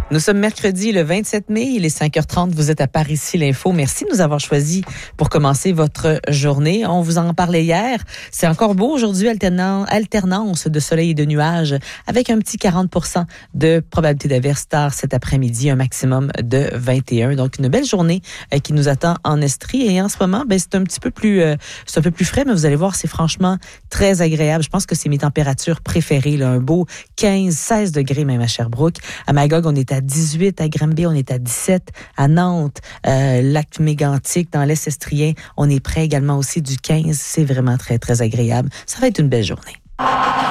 Nous sommes mercredi le 27 mai, il est 5h30, vous êtes à Par-Ici l'Info. Merci de nous avoir choisis pour commencer votre journée. On vous en parlait hier, c'est encore beau aujourd'hui, alternance de soleil et de nuages avec un petit 40% de probabilité d'averse tard cet après-midi, un maximum de 21. Donc une belle journée qui nous attend en Estrie et en ce moment, c'est un peu plus frais, mais vous allez voir, c'est franchement très agréable. Je pense que c'est mes températures préférées, là, un beau 15-16 degrés même à Sherbrooke. À Magog, on est à 18, à Granby, on est à 17, à Nantes, Lac-Mégantic, dans l'Est estrien, on est près également aussi du 15. C'est vraiment très, très agréable. Ça va être une belle journée.